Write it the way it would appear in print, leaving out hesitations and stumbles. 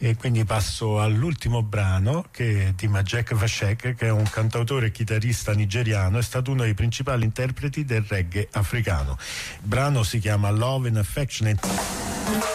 E quindi passo all'ultimo brano di Majek Vashek, che è un cantautore e chitarrista nigeriano, è stato uno dei principali interpreti del reggae africano. Il brano si chiama Love and Affection.